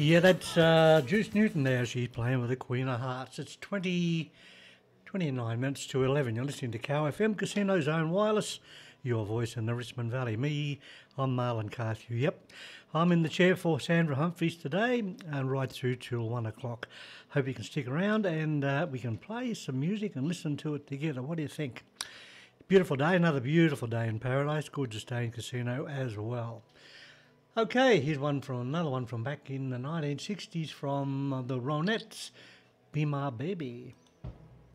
Yeah, that's Juice Newton there. She's playing with the Queen of Hearts. It's 29 minutes to 11. You're listening to Cow FM, Casino Zone Wireless, your voice in the Richmond Valley. I'm Marlon Carthew. Yep, I'm in the chair for Sandra Humphries today and right through till 1 o'clock. Hope you can stick around and we can play some music and listen to it together. What do you think? Beautiful day, another beautiful day in paradise. Gorgeous day in Casino as well. Okay, here's another one from back in the 1960s from the Ronettes, Be My Baby.